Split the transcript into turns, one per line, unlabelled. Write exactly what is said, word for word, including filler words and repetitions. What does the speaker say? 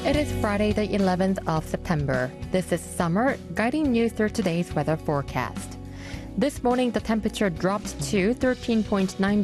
It is Friday, the eleventh of September. This is Summer, guiding you through today's weather forecast. This morning, the temperature dropped to thirteen point nine